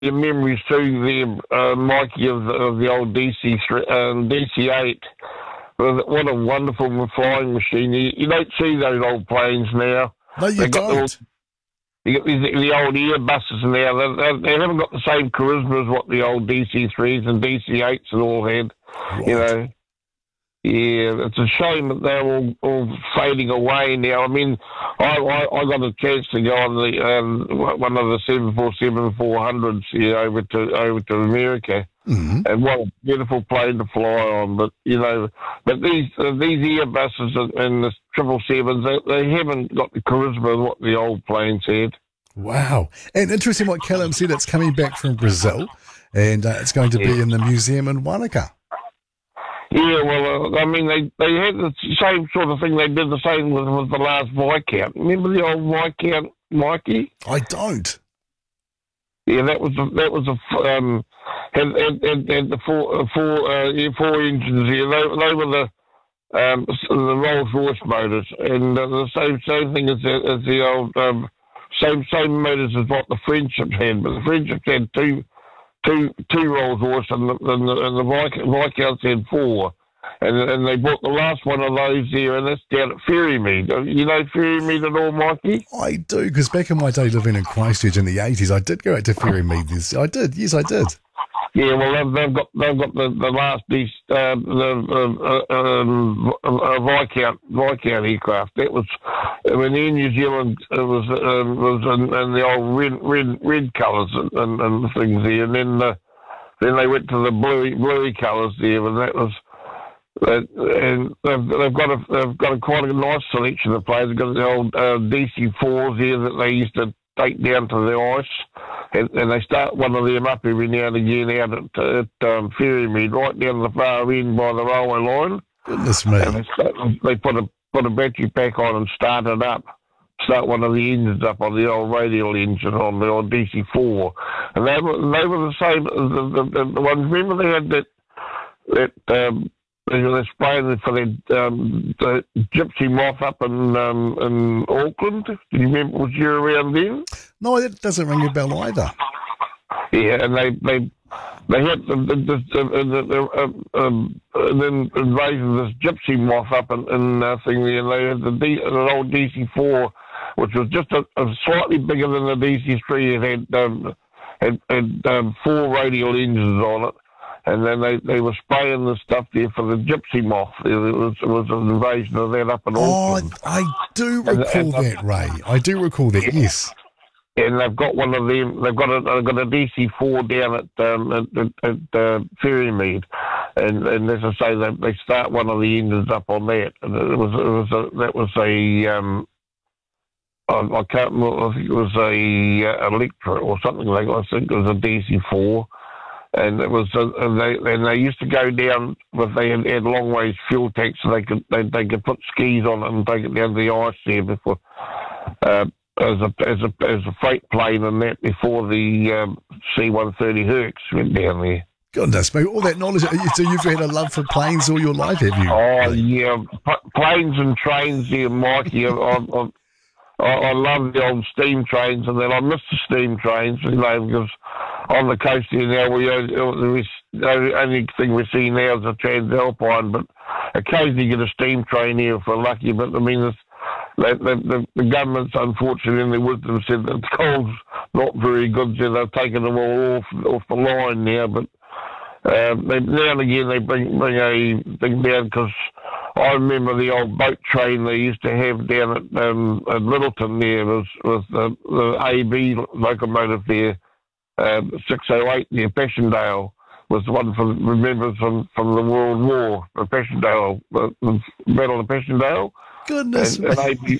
your memories too, there, Mikey, of the old DC-8. What a wonderful flying machine. You don't see those old planes now. No, you don't. You got the old Airbuses now. They haven't got the same charisma as what the old DC-3s and DC-8s had all had. Right. You know. Yeah, it's a shame that they're all fading away now. I mean, I got a chance to go on the one of the 747-400s over to America, and what a beautiful plane to fly on. But these Airbuses and the 777s, they haven't got the charisma of what the old planes had. Wow, and interesting what Callum said. It's coming back from Brazil, and it's going to be in the museum in Wanaka. Yeah, well, I mean, they had the same sort of thing. They did the same with the last Viscount. Remember the old Viscount, Mikey? I don't. Yeah, that was had the four engines here. They were the Rolls Royce motors, and the same thing as the old same motors as what the Friendships had. But the Friendships had two Rolls Royce, and the Viscounts had four. And they bought the last one of those there, and that's down at Ferrymead. You know Ferrymead at all, Mikey? I do, because back in my day living in Christchurch in the 80s, I did go out to Ferrymead. I did, yes, I did. Yeah, well, they've got the last Viscount aircraft. That was when in New Zealand it was in the old red colours and things there, and then they went to the bluey colours there, and that was. And they've got a quite a nice selection of planes. They've got the old DC-4s here that they used to take down to the ice, and they start one of them up every now and again out at Ferrymead, right down the far end by the railway line. Goodness me! And they put a battery pack on and start it up. Start one of the engines up on the old radial engine on the old DC-4, and they were the same as the ones. Remember they had that. They're spraying for the Gypsy Moth up in Auckland. Do you remember? Was you around then? No, that doesn't ring a bell either. Yeah, and they had the then invasion of this Gypsy Moth up in thing there, and they had an old DC-4, which was just a slightly bigger than the DC-3. It had four radial engines on it. And then they were spraying the stuff there for the Gypsy Moth. It was an invasion of that up in Auckland. I do recall that, Ray. I do recall that, yes. And they've got one of them. They've got a DC-4 down at Ferrymead, and as I say, they start one of the engines up on that. And I can't remember. I think it was a Electra or something like that. I think it was a DC-4. And it was, and they used to go down, but they had long ways fuel tanks, so they could put skis on it and take it down to the ice there before, as a freight plane and that before the C-130 Hercs went down there. Goodness me, all that knowledge. So you've had a love for planes all your life, have you? Oh yeah, planes and trains here, Mikey. I love the old steam trains, and then I miss the steam trains, because on the coast here now, the only thing we see now is a Transalpine, but occasionally you get a steam train here if we're lucky. But I mean, the government's unfortunately in their wisdom said that coal's not very good, so they've taken them all off the line now. But now and again they bring a thing down, because I remember the old boat train they used to have down at Littleton there was the AB locomotive there, 608 near Passchendaele was the one from the World War, the Passchendaele, the Battle of Passchendaele. Goodness and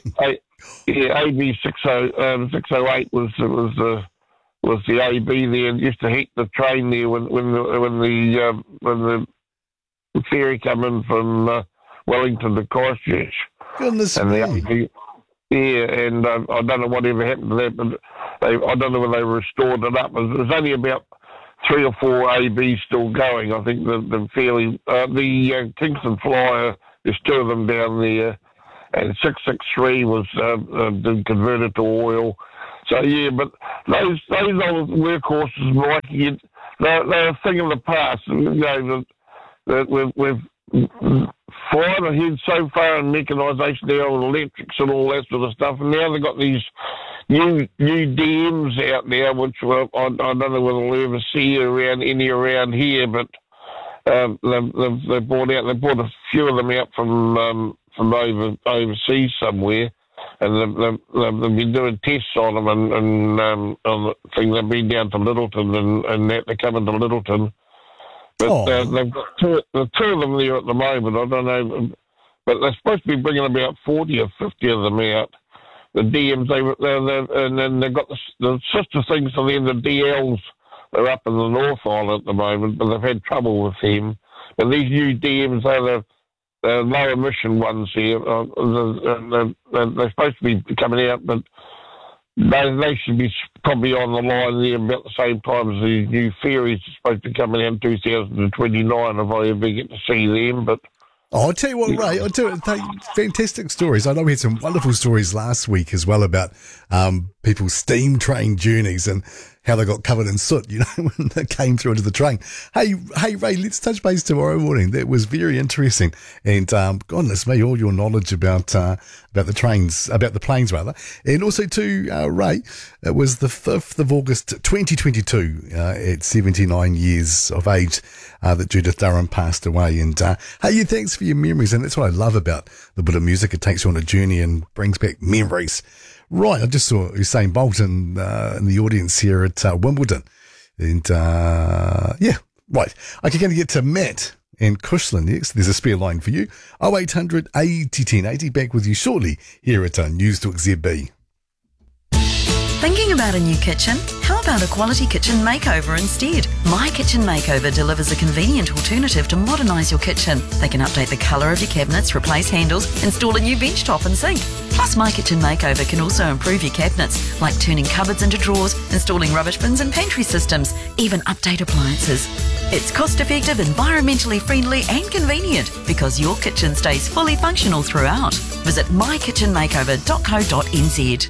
AB 608 was the AB there, and used to hit the train there when the ferry come in from Wellington to Christchurch. Goodness and me. The yeah, and I don't know whatever happened to that, but I don't know when they restored it up. There's only about 3 or 4 ABs still going. I think the Kingston Flyer, there's 2 of them down there, and 663 was converted to oil. So yeah, but those old workhorses, Mike, they're a thing of the past. You know, that we've flying ahead so far in mechanisation now with electrics and all that sort of stuff, and now they've got these new DMs out there, which I don't know whether we'll ever see around here, but they brought a few of them out from overseas somewhere, and they've been doing tests on them, and on the thing. They've been down to Littleton, and they're coming to Littleton. But they've got two of them there at the moment. I don't know, but they're supposed to be bringing about 40 or 50 of them out. The DMs, and then they've got the sister things to them, the DLs. They're up in the North Island at the moment, but they've had trouble with them. But these new DMs, they're low emission ones here. They're supposed to be coming out, but they should be probably on the line there about the same time as the new ferries are supposed to be coming out in 2029 if I ever get to see them. But I'll tell you what, Ray, fantastic stories. I know we had some wonderful stories last week as well about people's steam train journeys and how they got covered in soot, you know, when they came through into the train. Hey, Ray, let's touch base tomorrow morning. That was very interesting. And goodness me, all your knowledge about the trains, about the planes rather. And also too, Ray, it was the 5th of August 2022 at 79 years of age that Judith Durham passed away. And hey, thanks for your memories. And that's what I love about the bit of music. It takes you on a journey and brings back memories. Right, I just saw Usain Bolt in the audience here at Wimbledon. And, yeah, right. I'm going to get to Matt and Cushland next. There's a spare line for you. 0800 80 10 80. Back with you shortly here at News Talk ZB. Thinking about a new kitchen? How about a quality kitchen makeover instead? My Kitchen Makeover delivers a convenient alternative to modernise your kitchen. They can update the colour of your cabinets, replace handles, install a new bench top and sink. Plus, My Kitchen Makeover can also improve your cabinets, like turning cupboards into drawers, installing rubbish bins and pantry systems, even update appliances. It's cost-effective, environmentally friendly and convenient because your kitchen stays fully functional throughout. Visit mykitchenmakeover.co.nz.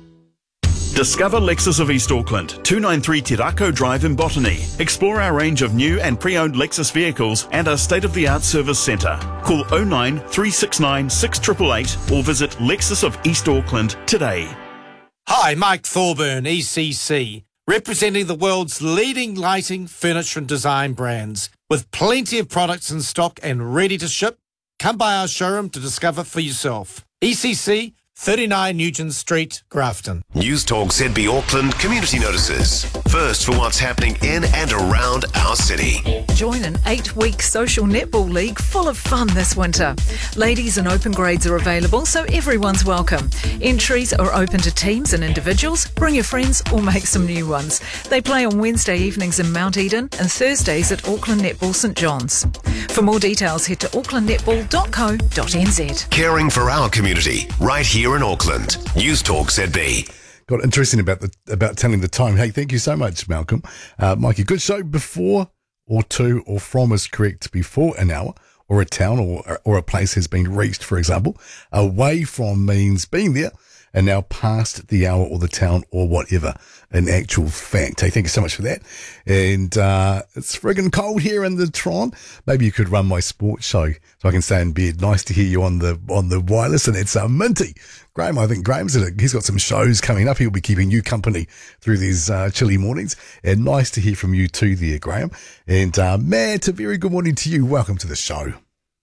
Discover Lexus of East Auckland, 293 Te Rako Drive in Botany. Explore our range of new and pre-owned Lexus vehicles and our state-of-the-art service centre. Call 09 369 6888 or visit Lexus of East Auckland today. Hi, Mike Thorburn, ECC, representing the world's leading lighting, furniture and design brands. With plenty of products in stock and ready to ship, come by our showroom to discover for yourself. ECC, 39 Nugent Street, Grafton. News Talk ZB Auckland community notices. First for what's happening in and around our city. Join an 8-week social netball league full of fun this winter. Ladies and open grades are available, so everyone's welcome. Entries are open to teams and individuals. Bring your friends or make some new ones. They play on Wednesday evenings in Mount Eden and Thursdays at Auckland Netball St John's. For more details, head to aucklandnetball.co.nz. Caring for our community, right here in Auckland. News Talk ZB. Got interesting about telling the time. Hey, thank you so much, Malcolm. Mikey, good show. Before or to or from is correct. Before an hour or a town or a place has been reached, for example. Away from means being there, and now past the hour or the town or whatever, in actual fact. Hey, thank you so much for that. And it's friggin' cold here in the Tron. Maybe you could run my sports show so I can stay in bed. Nice to hear you on the wireless, and it's Minty. Graham, I think he's got some shows coming up. He'll be keeping you company through these chilly mornings. And nice to hear from you too there, Graham. And Matt, a very good morning to you. Welcome to the show.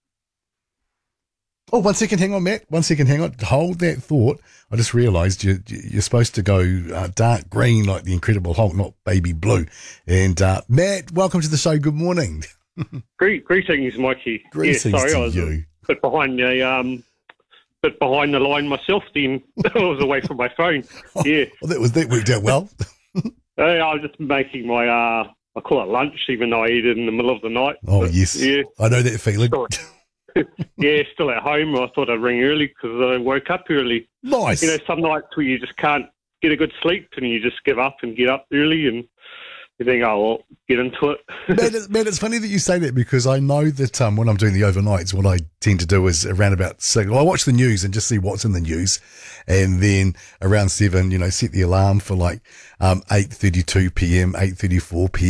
Oh, 1 second, hang on, Matt. 1 second, hang on. Hold that thought. I just realised you're supposed to go dark green like the Incredible Hulk, not baby blue. And Matt, welcome to the show. Good morning. Greetings, Mikey. Greetings I was you. a bit behind the line myself. Then I was away from my phone. Yeah, Well, that worked out well. I was just making my I call it lunch, even though I eat it in the middle of the night. Oh, but, yes. Yeah, I know that feeling. Still at home. I thought I'd ring early because I woke up early. Nice. You know, some nights where you just can't get a good sleep and you just give up and get up early and You think, oh, well, get into it. Man, it's funny that you say that because I know that when I'm doing the overnights, what I tend to do is around about 6. Well, I watch the news and just see what's in the news. And then around 7, set the alarm for like 8:32 p.m., 8:34 p.m.